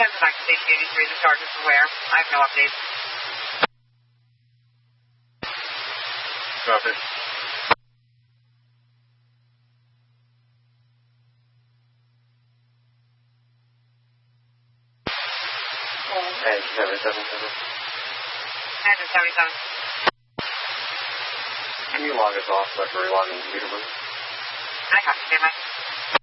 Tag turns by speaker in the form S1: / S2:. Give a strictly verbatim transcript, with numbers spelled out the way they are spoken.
S1: Send it back to Station eighty-three. The charges are where? I have no updates.
S2: Copy.
S3: And seven seven seven.
S1: Engine seventy-seven.
S3: Can you log us off so I can relog in the computer, please?
S1: I copy, stand by.